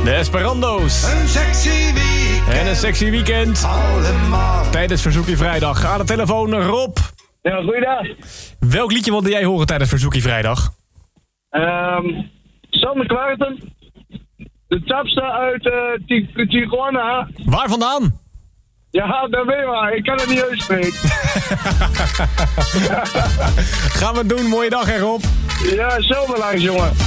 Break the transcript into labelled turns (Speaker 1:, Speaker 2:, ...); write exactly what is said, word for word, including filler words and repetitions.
Speaker 1: De Esperando's.
Speaker 2: Een sexy weekend.
Speaker 1: En een sexy weekend.
Speaker 2: Allemaal.
Speaker 1: Tijdens Verzoekie Vrijdag. Aan de telefoon Rob.
Speaker 3: Ja, goeiedag.
Speaker 1: Welk liedje wilde jij horen tijdens Verzoekie Vrijdag?
Speaker 3: Um, Sander Kwarten. De tapste uit uh, Tijuana.
Speaker 1: Waar vandaan?
Speaker 3: Ja, dat weet je maar. Ik kan het niet uitspreken.
Speaker 1: Gaan we doen. Mooie dag, hè Rob.
Speaker 3: Ja, zo belangrijk, jongen.